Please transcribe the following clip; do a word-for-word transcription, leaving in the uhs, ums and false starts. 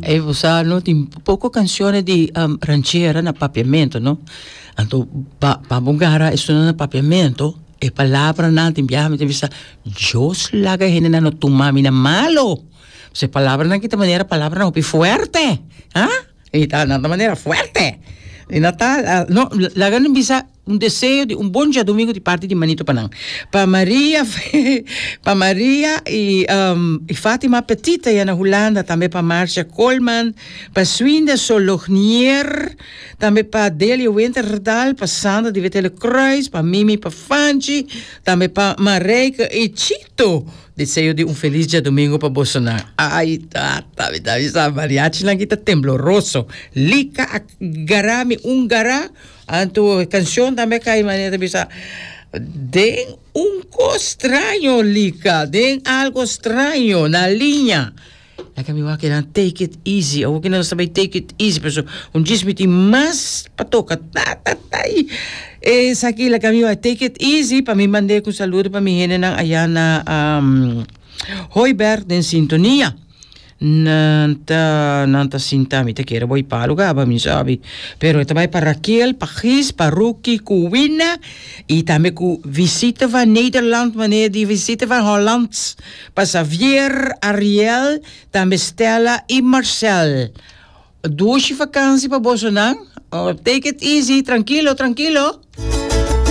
E você não tem pouco canções de um, ranchera na papiamento, não? Então, pa, pa bungara, isso na papiamento, e palavra na timbiame, tem vista, Dios laga hene na no tumami na malo. Se palavra na kita maneira, palavra na upi fuerte, ah? E tá na maneira fuerte. E Natal, uh, no, laga não bisa um desejo de um bom dia domingo de parte de Manito Panang. Para Maria, para Maria e, um, e Fátima Petita e na Holanda, também para Marcia Coleman, para Swinde Solognier, também para Delia Winterdal, para Sandra de Vetele Kruis, para Mimi, para Fanchi, também para Mareika e Chito. Desejo de um feliz dia domingo para Bolsonaro. Ai, tá, tá, tá, tá, mariachi lang kita tembloroso. Lika garami ungara. Anto canción também cai maneira de bisa. Den un co estranho, Lika. Den algo estranho na linha. La kami wa kena take it easy. Ou kena saber take it easy. Pero um dismiti mas patoka. Ta, ta, ta. Eh, sa aqui la kami wa take it easy. Pa mi mande ko saludo pa mi hene ng Ayana um, Hoiberg den sintonia. Nanta nanta sinta mi te quiero voy para lugar mi sabe pero também para Raquel, para Gis, para Ruki, Kuwina e também com visita van Nederland wanneer die visita van Holland para Xavier, Ariel, também Stella e Marcel. Doe vakantie para Bolsonaro. Oh, take it easy, tranquilo, tranquilo.